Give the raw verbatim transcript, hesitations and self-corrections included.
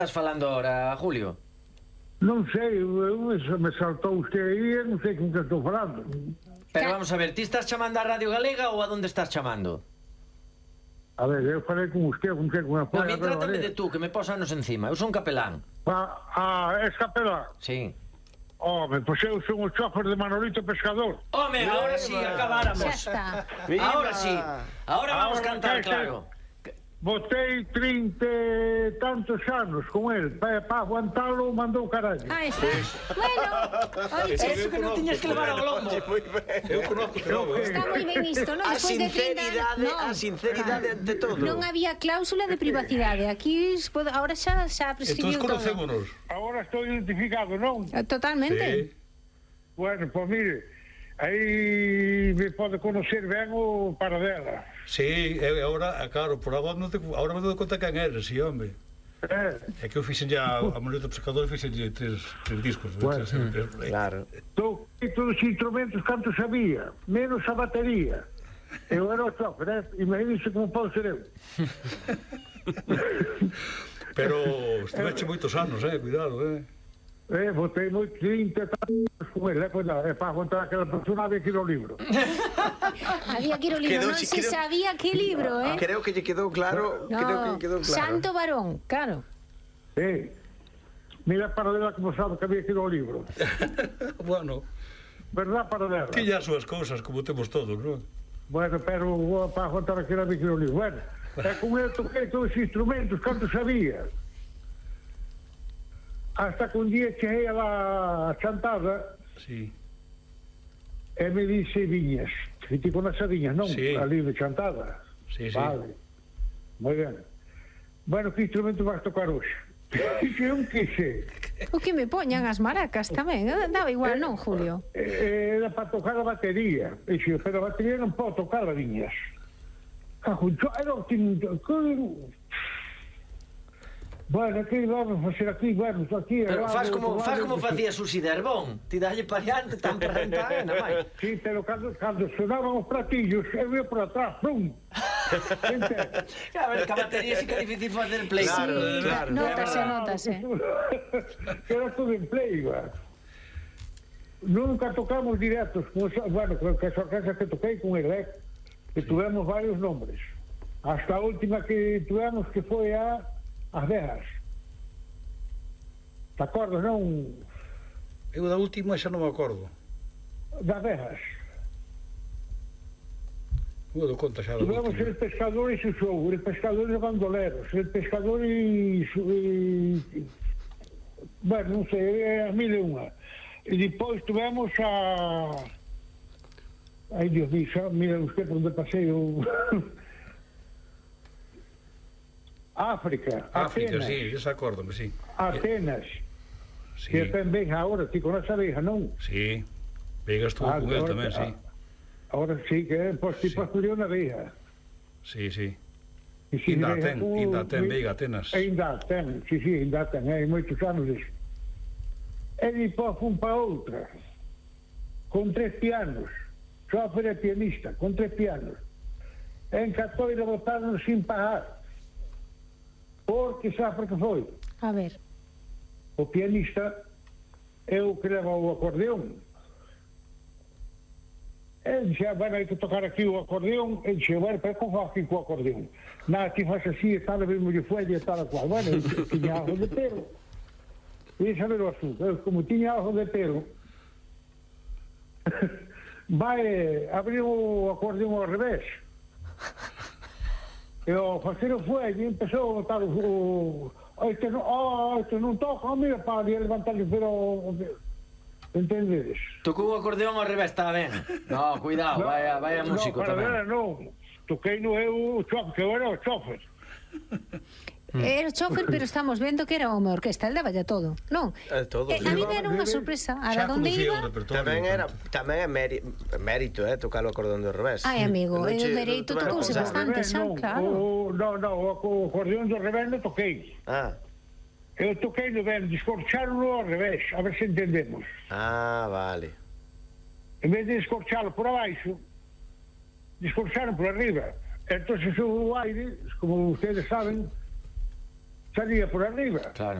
Estás falando ahora, Julio? Non sei, eu, se me saltou usted aí, non sei con que estou falando. Pero vamos a ver, ti estás chamando a Radio Galega ou a donde estás chamando? A ver, eu falei con usted, con que con a No, a mí trátame de tú, que me pos anos encima. Eu son capelán. Ah, ah, es capelán? Sí. Home, pois eu son o chofer de Manolito Pescador. Home, ahora sí, acabáramos. Xa está. Ahora sí. Ahora vamos a Ahora, cantar, que- claro. Botei trinta e tantos anos con el, para pa aguantalo mandou carallo. Ah, está. Bueno, oye, Eso que non tiñas que levar ao lombo. Eu conozco todo, eh. está moi ben isto, non? A Despois de trinta sinceridade, anos, a sinceridade ante todo. non había cláusula de privacidade. Aquí, pode- ahora xa, xa Entón prescribiu todo. conocémonos. Agora estou identificado, non? Eh, Totalmente. Sí. Bueno, pois mire, aí me pode conocer ben o Paradela. Sí, e agora, claro, por agora non te, agora me dou conta quen eres, sí, home. Eh, É que eu fixen ya a Manolito Pescador, fixen tres, tres discos. Bueno, tres, tres, tres, Claro. toquei todos os instrumentos canto sabía, menos a batería. Eu era o chofer, eh? Imagínense como pode ser eu. Pero estiveste moitos anos, eh, cuidado, eh. Eh, botei moito trinta anos con ele, eh, pois non, é para contar aquela persona había que ir ao libro. Había que ir ao libro, Quedou- non se quedou- sabía que libro, eh? Creo que lle quedou claro, creo que No, lle quedou claro. Santo varón, claro. Eh, mira a Paradela como sabe que había que ir ao libro. Bueno, Verdad, Paradela? que ya as súas cousas, como temos todos, non? Bueno, pero vou para contar aquela había que ir ao libro. Bueno, e con ele toquei todos os instrumentos canto sabía. Hasta que un día cheguei a la Chantada Sí. e me dice viñas, que ti con as viñas, non? Sí. Ali de Chantada. Sí, sí. Vale, moi ben. Bueno, que instrumento vas tocar hoxe? Dixe, un que sei. O que me poñan as maracas tamén, eh, daba igual, non, Julio? Eh, Era para tocar a batería. Dixe, pero a batería non pode tocar a viñas. Cajo, yo era o que... que- Bueno, que vamos a facer aquí? Bueno, aquí... Pero algo, faz como, algo, faz como que- facía Susi de Herbón. Ti dalle para diante, tan para rentar, na máis. Sí, pero cando, cando sonaban os platillos, eu ia por atrás, pum! Entende? A ver, que a batería sí que é difícil facer play. Claro, Sí, claro. nótase, nótase. Era todo en play, va. Nunca tocamos directos, con esa- bueno, con que esa casa que toquei con el, eh, que tuvemos varios nombres. Hasta a última que tuvemos, que foi a As Vegas. Te acordas, non? Eu da última xa non me acordo. Das Vegas. Non me dou conta xa da Tuvemos última. el pescador e su show, el pescador e bandoleros, el pescador e... su- e bueno, non sei, é a mil e unha. E depois tuvemos a... Ai, Dios mío, xa, mira usted por onde pasei eu... África, África, Atenas, sí, xa acórdome, sí. Atenas, Sí, que ten Beja ahora, ti con esa Beja, non? sí. Vega estuvo Ah, con él ahora- tamén, sí. Ahora sí, que é, pois ti Sí. pastoreou na Beja. Sí, sí. E si Inda Beja, ten, tú- inda ten Veiga, Atenas. Ainda ten, sí, sí, ainda ten, hai moitos anos iso. E depois fun para outra, con tres pianos, chofer e pianista, con tres pianos. En Catoira botaron sin pagar, porque sabe que foi? A ver. O pianista é o que leva o acordeón. Ele dixía, bueno, hai que tocar aquí o acordeón. Ele dixía, bueno, pero como faço aquí co acordeón? Nada, ti faz así, e tal, a ver, moi fuelle, e tal, a cual. Bueno, eu tiña algo de pelo. E saber o asunto. Eu, como tiña algo de pelo, vai abrir o acordeón ao revés. E ao facer o fuelle, empezou a botar o... o este non, oh, este non toca, oh, mira, para levantarle, pero... Entendedes? Tocou o acordeón ao revés, está ben. No, cuidado, vaya, vaya músico no, para tamén. ver, non. Toquei no eu o chofer, que eu era o chofer. Era chofer, pero estamos vendo que era o meu orquesta, el daba ya todo, non? Eh, todo, Eh, sí. a mí me era unha sorpresa. A Xa da donde conocía o iba... repertorio. Tamén era, tanto. tamén é méri- mérito, eh, tocar o acordón do revés. Ai, amigo, Non e che- o dereito non te tocouse vas a bastante, Revés, xa, non. claro. O, no, no, o, o acordeón do revés non toquei. Ah, Eu toquei no ben, descorcháronlo ao revés, a ver se entendemos. ah, vale. En vez de descorchalo por abaixo, descorcharon por arriba. Entonces o aire, como ustedes saben, salía por arriba. Claro.